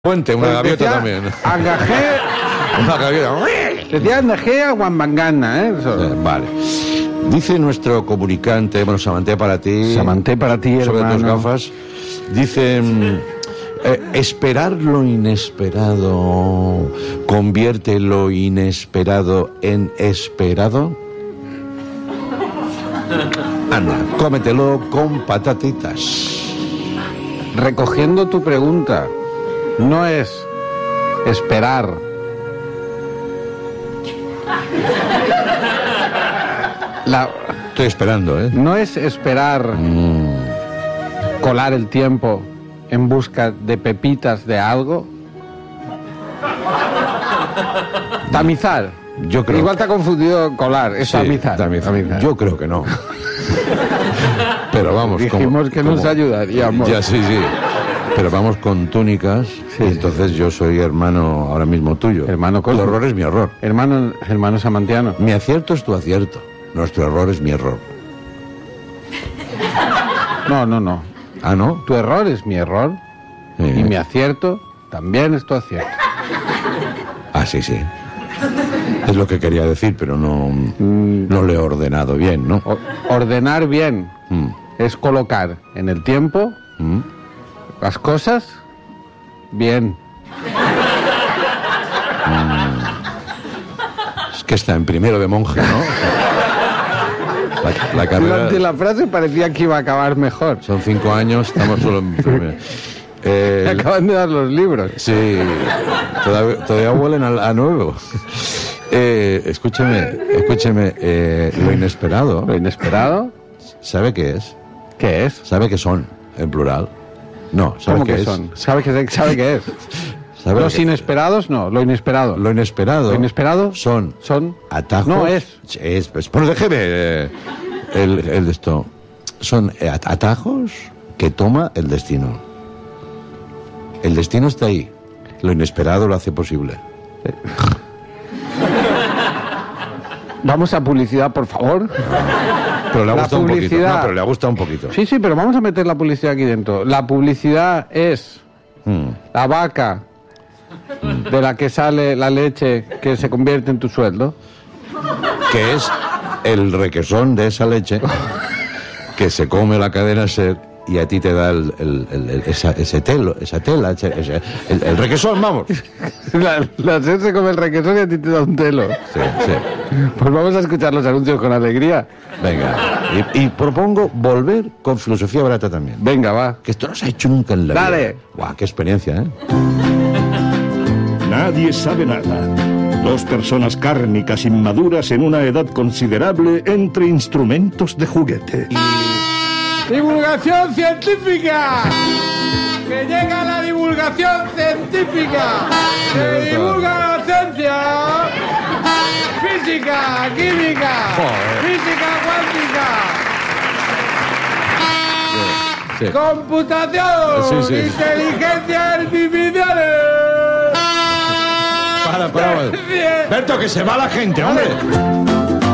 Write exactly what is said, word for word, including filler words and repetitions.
Puente, una Pues gaviota decía, también. Agajé, Una gaviota. decía Agajé a Guambangana, ¿eh? Eso. Eh, Vale. Dice nuestro comunicante, bueno, Samanté para ti. Samanté para ti, sobre hermano. tus gafas. Dice, mm, eh, esperar lo inesperado convierte lo inesperado en esperado. Anda, cómetelo con patatitas. Recogiendo tu pregunta, no es esperar. La, Estoy esperando, ¿eh? no es esperar Mm, colar el tiempo en busca de pepitas de algo. Tamizar. yo creo. Igual te ha confundido colar, es Sí, tamizar. tamizar. tamizar. Yo creo que no. Pero vamos, Dijimos que nos ayudaríamos. Ya, sí, sí. Pero vamos con túnicas, Sí, y sí. entonces yo soy hermano ahora mismo tuyo. Hermano Tu Cosmo. error es mi error. Hermano, hermano samantiano. Mi acierto es tu acierto. Nuestro error es mi error. No, no, no. Ah, ¿no? Tu error es mi error Sí. y mi acierto también es tu acierto. Ah, sí, sí. Es lo que quería decir, pero no, Mm, no lo he ordenado bien, ¿no? o- ordenar bien Mm, es colocar en el tiempo mm. las cosas bien. Es que está en primero de monje, ¿no? La, la carrera... Durante la frase parecía que iba a acabar mejor. Son cinco años, estamos solo en primero. Eh, Me acaban de dar los libros. Sí, todavía, todavía huelen a, a nuevo. Eh, escúcheme, escúcheme, eh, lo inesperado, Lo inesperado, ¿sabe qué es? ¿qué es? ¿Sabe qué son, en plural? No, ¿sabe ¿Cómo qué que es? son? ¿Sabe qué, sabe qué es? ¿Sabe Los qué- inesperados, no, lo inesperado. Lo inesperado, Lo inesperado son son atajos. No es. Es, pues, pues déjeme eh, el, el de esto. Son eh, at- atajos que toma el destino. El destino está ahí. Lo inesperado lo hace posible. Vamos a publicidad, por favor. Pero le ha La gustado un poquito. publicidad. No, pero le ha gustado un poquito. Sí, sí, pero vamos a meter la publicidad aquí dentro. La publicidad es Mm. la vaca de la que sale la leche que se convierte en tu sueldo. Que es el requesón de esa leche que se come la cadena SER y a ti te da el, el- el- el- esa, ese telo, esa tela, ese- ese- el, el requesón, vamos. Sí, La, la SER se come el requesón y a ti te da un telo. sí. Pues vamos a escuchar los anuncios con alegría. Venga. Y, y propongo volver con filosofía barata también. Venga, va. Que esto no se ha hecho nunca en la vida. Dale. Guau, qué experiencia, ¿eh? Nadie sabe nada. Dos personas cárnicas inmaduras en una edad considerable entre instrumentos de juguete. ¡Divulgación científica! ¡Que llega la divulgación científica! ¡Se divulga la ciencia! ¡Física! ¡Química! Joder. ¡Física cuántica! Sí. ¡Computación! Sí, sí. ¡Inteligencia artificial! Para, para. Berto, que se va la gente, hombre.